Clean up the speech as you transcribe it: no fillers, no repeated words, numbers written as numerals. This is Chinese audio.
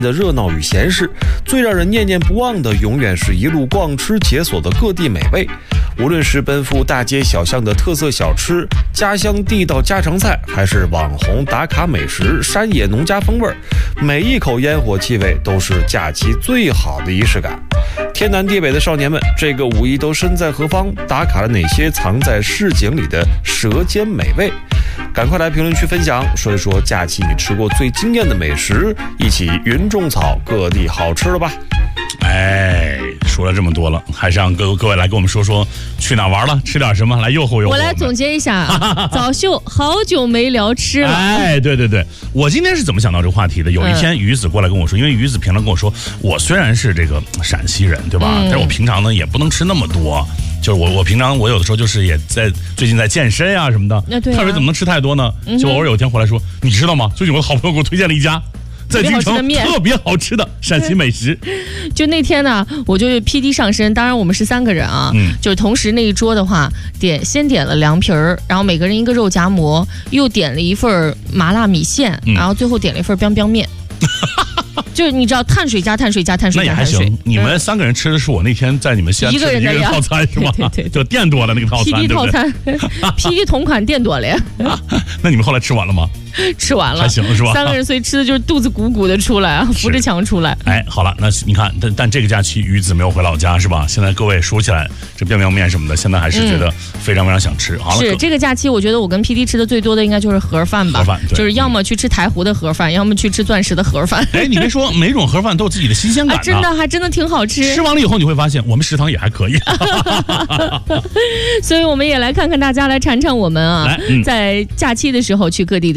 的热闹与闲适，最让人念念不忘的永远是一路逛吃解锁的各地美味。无论是奔赴大街小巷的特色小吃、家乡地道家常菜，还是网红打卡美食、山野农家风味，每一口烟火气味都是假期最好的仪式感。天南地北的少年们，这个五一都身在何方？打卡了哪些藏在市井里的舌尖美味？赶快来评论区分享，说一说假期你吃过最惊艳的美食，一起云种草各地好吃了吧。 说了这么多了，还是让各位来跟我们说说去哪玩了，吃点什么，来诱惑诱惑我来总结一下，早秀好久没聊吃了。 对，我今天是怎么想到这个话题的？有一天于子过来跟我说，因为于子平常跟我说，我虽然是这个陕西人，对吧？但是我平常呢也不能吃那么多。就是我平常我有的时候就是也在最近在健身啊什么的，他说怎么能吃太多呢？结果偶尔有一天回来说，你知道吗？最近我的好朋友给我推荐了一家在京城特别好吃的陕西美食。 就那天呢，我就 PD 上身，当然我们是3个人啊，就是同时那一桌的话，先点了凉皮儿，然后每个人一个肉夹馍，又点了一份麻辣米线，然后最后点了一份 biang biang 面。就是你知道碳水加碳水加碳水加碳水， 那也还行。你们3个人吃的是我那天在你们西安吃的一个人套餐是吗？ 对， 就店多了那个套餐 ，PD 套餐，PD 同款店多了呀。 那你们后来吃完了吗？ 吃完了， 还行是吧 ？3个人，所以吃的就是肚子鼓鼓的出来啊，扶着墙出来。 好了，那你看，但这个假期于子没有回老家是吧？现在各位说起来这biang biang面什么的，现在还是觉得非常非常想吃。好了， 是这个假期，我觉得我跟 PD 吃的最多的应该就是盒饭吧，就是要么去吃台湖的盒饭，要么去吃钻石的盒饭。 你别说，每种盒饭都有自己的新鲜感呢，还真的挺好吃。 吃完了以后你会发现，我们食堂也还可以。 所以我们也来看看大家来馋馋我们啊，在假期的时候去各地的